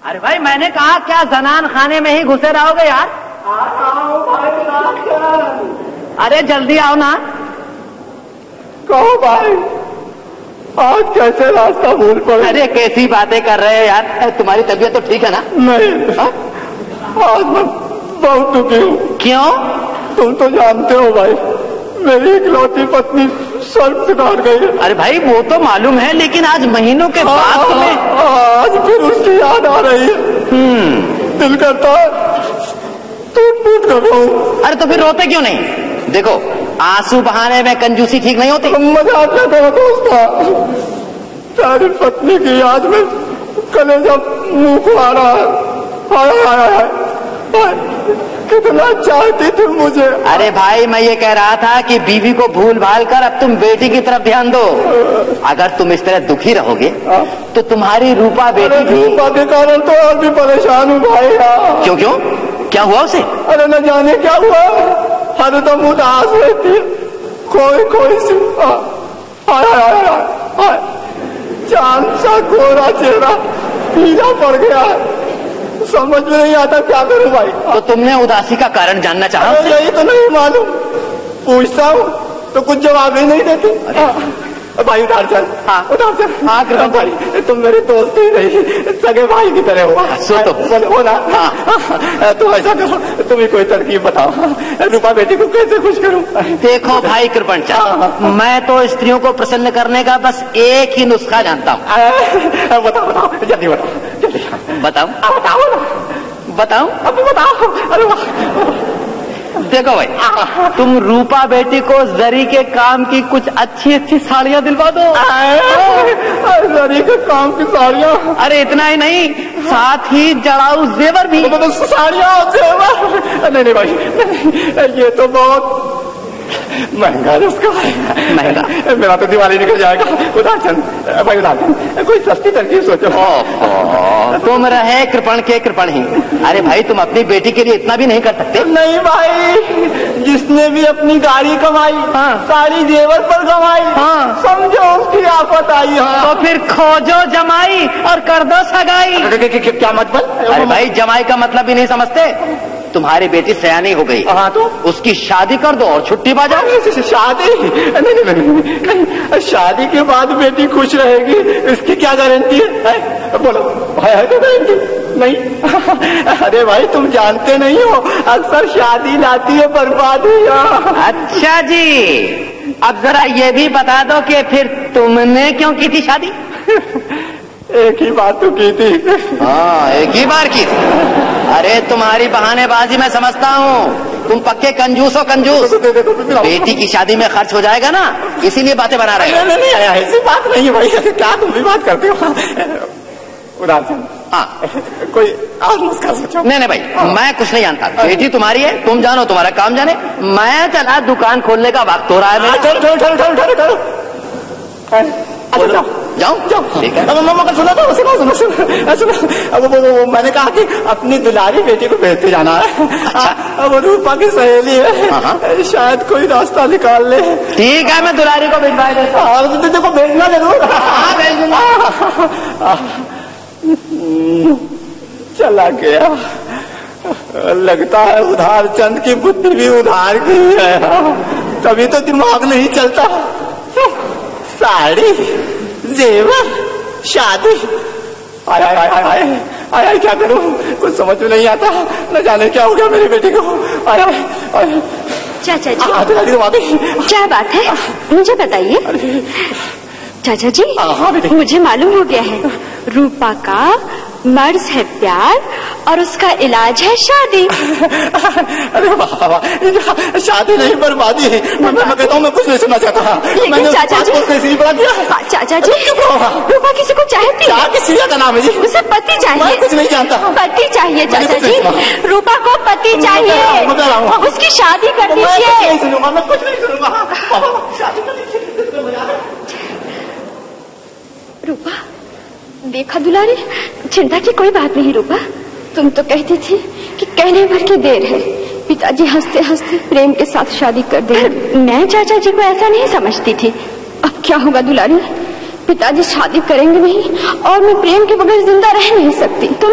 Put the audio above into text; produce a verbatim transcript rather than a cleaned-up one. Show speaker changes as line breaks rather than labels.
अरे भाई मैंने कहा क्या जनान खाने में ही घुसे रहोगे यार?
आओ भाई,
अरे जल्दी आओ ना।
कहो भाई, आज कैसे रास्ता भूल पड़े?
अरे कैसी बातें कर रहे हो यार, तुम्हारी तबीयत तो ठीक है ना?
नहीं,
हा?
आज मैं बहुत दुखी हूँ।
क्यों?
तुम तो जानते हो भाई, मेरी इकलौती पत्नी स्वर्ग से काट गई है।
अरे भाई वो तो मालूम है, लेकिन आज महीनों के बाद तुम्हें
आज फिर उसकी याद आ रही है।
हम्म
दिल करता है टूट फूट कर रहा हूँ।
अरे तो फिर रोते क्यों नहीं? देखो आंसू बहाने में कंजूसी ठीक नहीं होती।
मजाक न करो दोस्ता, तेरी पत्नी की याद में कलेजा मुंह को आ रहा है। हाय हाय हाय, कितना चाहती थी मुझे।
अरे भाई मैं ये कह रहा था कि बीवी को भूल भाल कर अब तुम बेटी की तरफ ध्यान दो। अगर तुम इस तरह दुखी रहोगे तो तुम्हारी रूपा बेटी भी...
रूपा के कारण तो और भी परेशान हूँ भाई।
क्यों क्यों क्या हुआ उसे?
अरे न जाने क्या हुआ, हरदम उदास रहती है, कोई कोई सी हाय हाय हाय, चांद सा गोरा चेहरा पीला पड़ गया है, समझ में नहीं आता क्या करूं भाई।
तो तुमने उदासी का कारण जानना चाहा?
यही तो नहीं मालूम, पूछता हूँ तो कुछ जवाब ही नहीं देते। भाई उधार चल। हाँ उधार चल। हाँ कृपा भाई, तुम मेरे दोस्त ही नहीं, सगे भाई की तरह हो।
सो तो
हो ना? हाँ। तो ऐसा करो, तुम ही कोई तरकीब बताओ, रूपा बेटी को कैसे खुश करूं?
देखो भाई कृपण चंद, मैं तो स्त्रियों को प्रसन्न करने का बस एक ही नुस्खा जानता हूँ।
बताओ बताओ, जल्दी बताओ जल्दी
बताओ
बताओ ना,
बताओ
अभी बताओ। अरे वाह,
देखो भाई, तुम रूपा बेटी को जरी के काम की कुछ अच्छी अच्छी साड़ियाँ दिलवा दो।
जरी के काम की साड़ियाँ?
अरे इतना ही नहीं, साथ ही जड़ाऊ जेवर भी।
तो साड़ियाँ और जेवर? नहीं नहीं भाई, ये तो बहुत महंगा है उसका।
महंगा?
मेरा तो दिवाली निकल जाएगा। उधार चंद भाई, उधार चंद, कोई सस्ती तरकीब सोचो।
तुम रहे कृपण के कृपण ही। अरे भाई तुम अपनी बेटी के लिए इतना भी नहीं कर सकते?
नहीं भाई, जिसने भी अपनी गाड़ी कमाई, हाँ, सारी जेवर पर कमाई, हाँ, समझो उसकी आफत आई। हाँ।
तो फिर खोजो जमाई और कर दो सगाई।
क्या मतलब?
अरे भाई जमाई का मतलब ही नहीं समझते? तुम्हारी बेटी सयानी हो गई, हाँ, तो उसकी शादी कर दो और छुट्टी बाजा।
शादी? नहीं नहीं नहीं, नहीं, शादी के बाद बेटी खुश रहेगी इसकी क्या गारंटी है? है? बोलो भाई, है तो गारंटी नहीं? अरे भाई तुम जानते नहीं हो, अक्सर शादी लाती है बर्बादी।
अच्छा जी, अब जरा ये भी बता दो कि फिर तुमने क्यों की थी शादी?
एक ही बात तो की थी।
हाँ एक ही बार की थी। अरे तुम्हारी बहानेबाजी मैं समझता हूँ, तुम पक्के कंजूस हो कंजूस। बेटी की शादी में खर्च हो जाएगा ना, इसीलिए बातें बना रहे हो।
नहीं नहीं नहीं, ऐसी बात नहीं है भाई, क्या तुम भी बात करते हो? उधार चंद,
हाँ
कोई और नुस्खा सोचो।
नहीं नहीं भाई, मैं कुछ नहीं जानता। बेटी तुम्हारी है, तुम जानो, तुम्हारा काम जाने। मैं चला, दुकान खोलने का वक्त हो रहा है मेरा।
चलो चलो चलो चलो चलो चलो,
जाओ जाओ, ठीक है।
सुनो तो सुनो सुनो सुनो सुनो, वो, वो, वो मैंने कहा कि अपनी दुलारी बेटी को भेजते जाना है। अच्छा। वो रूपा की सहेली है, शायद कोई रास्ता निकाल ले।
ठीक है, मैं दुलारी को भिजवा देता हूँ।
देखो भेजना जरूर।
हाँ भेज दूंगा।
चला गया, लगता है उधार चंद की बुद्धि भी उधार की है, तभी तो दिमाग नहीं चलता। साड़ी, जेवर, शादी, आय आय आय आय आय आय, क्या करूं, कुछ समझ में नहीं आता। न जाने क्या हो गया मेरी बेटी को। आय आय आय।
चाचा जी,
आ, आ,
क्या बात है, मुझे बताइए। चाचा जी, मुझे मालूम हो गया है, रूपा का मर्ज है प्यार और उसका इलाज है शादी।
अरे वाह, शादी नहीं बर्बादी है। मैं, मैं कहता हूँ मैं कुछ नहीं सुनना चाहता।
लेकिन चाचा जी,
इसलिए बता दिया।
चाचा जी, रूपा किसी को चाहती है।
किसी का नाम है जी?
उसे पति चाहिए।
मैं कुछ नहीं जानता।
पति चाहिए चाचा जी, रूपा को पति चाहिए, उसकी शादी कर दीजिए।
मैं कुछ नहीं सुनूंगा।
रूपा, देखा दुलारी, चिंता की कोई बात नहीं। रूपा, तुम तो कहती थी कि कहने भर की देर है, पिताजी हंसते हंसते प्रेम के साथ शादी कर देंगे। मैं चाचा जी को ऐसा नहीं समझती थी। अब क्या होगा दुलारी, पिताजी शादी करेंगे नहीं और मैं प्रेम के बगैर जिंदा रह नहीं सकती। तुम